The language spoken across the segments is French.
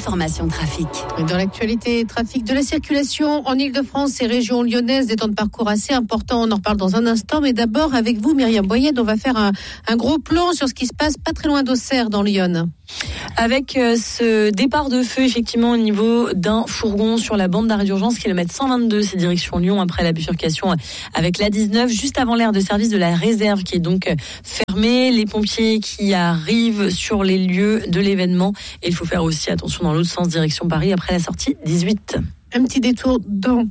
l'information trafic. Et dans l'actualité trafic de la circulation en Ile-de-France et région lyonnaise, des temps de parcours assez importants. On en reparle dans un instant. Mais d'abord, avec vous, Myriam Boyed, on va faire un gros plan sur ce qui se passe pas très loin d'Auxerre, dans l'Yonne. Avec ce départ de feu, effectivement, au niveau d'un fourgon sur la bande d'arrêt d'urgence, kilomètre 122, c'est direction Lyon, après la bifurcation avec l'A19, juste avant l'aire de service de la réserve, qui est donc fermée. Les pompiers qui arrivent sur les lieux de l'événement. Et il faut faire aussi attention dans l'autre sens, direction Paris, après la sortie 18. Un petit détour dans...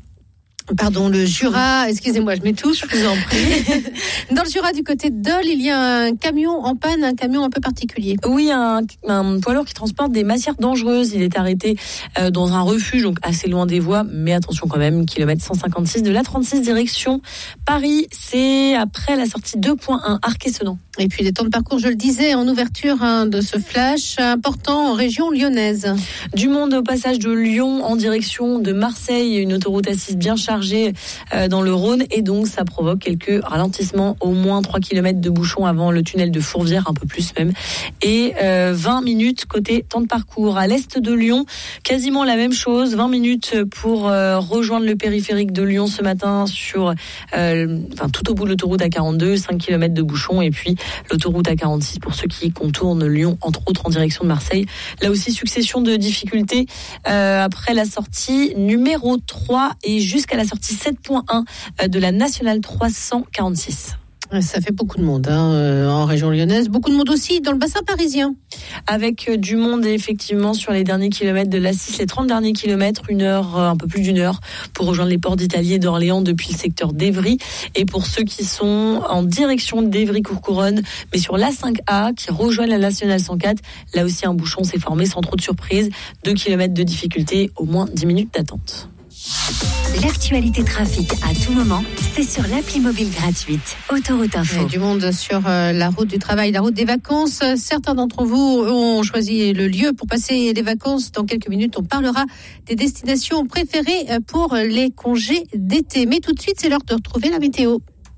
le Jura, excusez-moi, je m'étouche, je vous en prie. Dans le Jura, du côté de Dole, il y a un camion en panne, un camion un peu particulier. Oui, un poids lourd qui transporte des matières dangereuses. Il est arrêté dans un refuge, donc assez loin des voies, mais attention quand même, kilomètre 156 de l'A36, direction Paris. C'est après la sortie 2.1, Arc-et-Sedan. Et puis des temps de parcours, je le disais, en ouverture de ce flash important en région lyonnaise. Du monde au passage de Lyon en direction de Marseille, une autoroute A6 bien chargée dans le Rhône, et donc ça provoque quelques ralentissements, au moins 3 km de bouchons avant le tunnel de Fourvière, un peu plus même, et 20 minutes côté temps de parcours. À l'est de Lyon, quasiment la même chose, 20 minutes pour rejoindre le périphérique de Lyon ce matin sur tout au bout de l'autoroute A42, 5 km de bouchons, et puis l'autoroute A46 pour ceux qui contournent Lyon, entre autres en direction de Marseille. Là aussi, succession de difficultés après la sortie numéro 3 et jusqu'à la sortie 7.1 de la nationale 346. Ça fait beaucoup de monde en région lyonnaise. Beaucoup de monde aussi dans le bassin parisien. Avec du monde, effectivement, sur les derniers kilomètres de l'A6, les 30 derniers kilomètres, un peu plus d'une heure pour rejoindre les ports d'Italie et d'Orléans depuis le secteur d'Évry. Et pour ceux qui sont en direction d'Évry-Courcouronnes, mais sur l'A5A, qui rejoignent la nationale 104, là aussi un bouchon s'est formé sans trop de surprise. 2 kilomètres de difficulté, au moins 10 minutes d'attente. L'actualité trafic à tout moment, c'est sur l'appli mobile gratuite Autoroute Info. Du monde sur la route du travail, la route des vacances. Certains d'entre vous ont choisi le lieu pour passer les vacances. Dans quelques minutes, on parlera des destinations préférées pour les congés d'été. Mais tout de suite, c'est l'heure de retrouver la météo.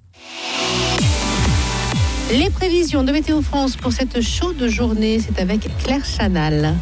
Les prévisions de Météo France pour cette chaude journée, c'est avec Claire Chanal.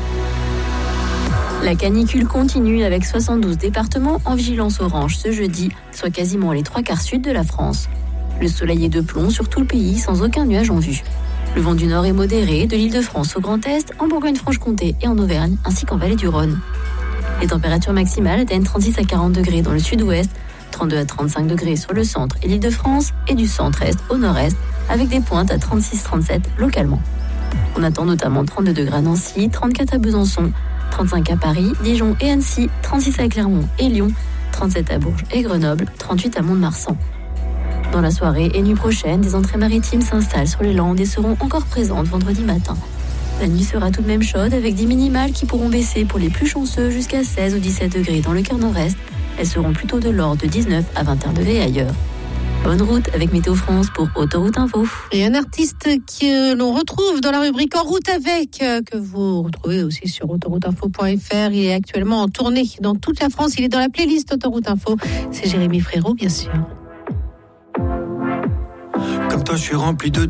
La canicule continue avec 72 départements en vigilance orange ce jeudi, soit quasiment les 3/4 sud de la France. Le soleil est de plomb sur tout le pays sans aucun nuage en vue. Le vent du nord est modéré de l'Île-de-France au Grand Est, en Bourgogne-Franche-Comté et en Auvergne, ainsi qu'en vallée du Rhône. Les températures maximales atteignent 36 à 40 degrés dans le sud-ouest, 32 à 35 degrés sur le centre et l'Île-de-France, et du centre-est au nord-est, avec des pointes à 36-37 localement. On attend notamment 32 degrés à Nancy, 34 à Besançon, 35 à Paris, Dijon et Annecy, 36 à Clermont et Lyon, 37 à Bourges et Grenoble, 38 à Mont-de-Marsan. Dans la soirée et nuit prochaine, des entrées maritimes s'installent sur les Landes et seront encore présentes vendredi matin. La nuit sera tout de même chaude avec des minimales qui pourront baisser pour les plus chanceux jusqu'à 16 ou 17 degrés dans le cœur nord-est. Elles seront plutôt de l'ordre de 19 à 21 degrés ailleurs. Bonne route avec Météo France pour Autoroute Info. Et un artiste que l'on retrouve dans la rubrique En route avec, que vous retrouvez aussi sur autorouteinfo.fr. Il est actuellement en tournée dans toute la France. Il est dans la playlist Autoroute Info. C'est Jérémy Frérot, bien sûr. Comme toi, je suis rempli de